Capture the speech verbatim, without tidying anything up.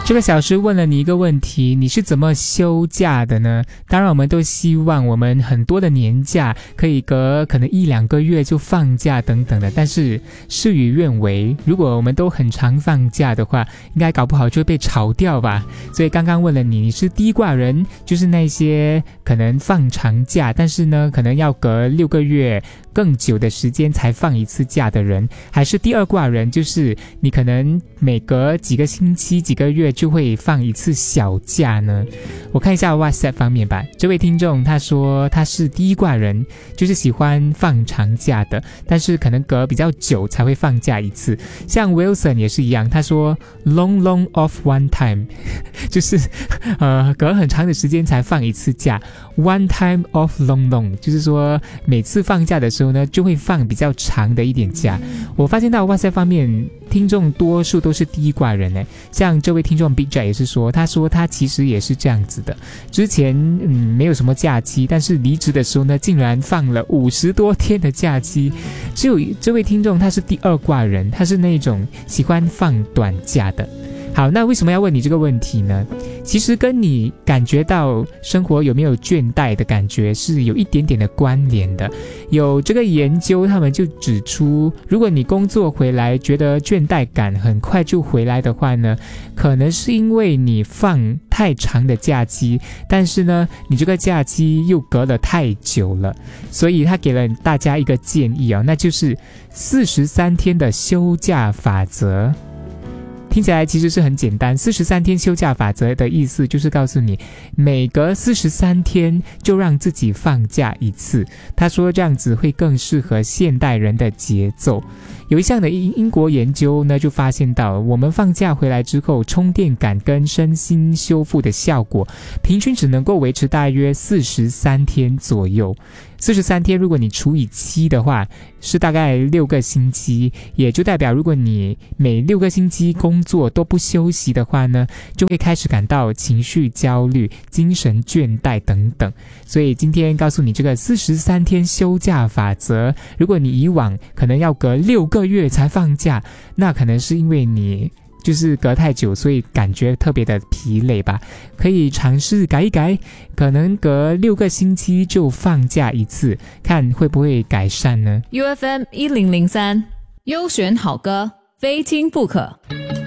这个小时问了你一个问题，你是怎么休假的呢？当然我们都希望我们很多的年假可以隔可能一两个月就放假等等的，但是事与愿违，如果我们都很常放假的话，应该搞不好就会被炒掉吧。所以刚刚问了你，你是第一挂人，就是那些可能放长假，但是呢可能要隔六个月更久的时间才放一次假的人，还是第二挂人，就是你可能每隔几个星期几个月就会放一次小假呢？我看一下 WhatsApp 方面吧。这位听众他说他是第一挂人，就是喜欢放长假的，但是可能隔比较久才会放假一次。像 Wilson 也是一样，他说 long long off one time 就是呃隔很长的时间才放一次假， one time off long long 就是说每次放假的时候呢就会放比较长的一点假。我发现到 WhatsApp 方面听众多数都是第一挂人诶，像这位听众 Big Jack 也是说，他说他其实也是这样子的，之前嗯没有什么假期，但是离职的时候呢竟然放了五十多天的假期。只有这位听众他是第二挂人，他是那种喜欢放短假的。好，那为什么要问你这个问题呢？其实跟你感觉到生活有没有倦怠的感觉是有一点点的关联的。有这个研究他们就指出，如果你工作回来觉得倦怠感很快就回来的话呢，可能是因为你放太长的假期，但是呢你这个假期又隔了太久了。所以他给了大家一个建议哦，那就是四十三天的休假法则。听起来其实是很简单，四十三天休假法则的意思就是告诉你，每隔四十三天就让自己放假一次。他说这样子会更适合现代人的节奏。有一项的英国研究呢，就发现到我们放假回来之后，充电感跟身心修复的效果，平均只能够维持大约四十三天左右。四十三天如果你除以七的话，是大概六个星期，也就代表如果你每六个星期工作都不休息的话呢，就会开始感到情绪焦虑、精神倦怠等等。所以今天告诉你这个四十三天休假法则，如果你以往可能要隔六个月才放假，那可能是因为你就是隔太久，所以感觉特别的疲累吧。可以尝试改一改，可能隔六个星期就放假一次，看会不会改善呢？ U F M 一零零三优选好歌，非听不可。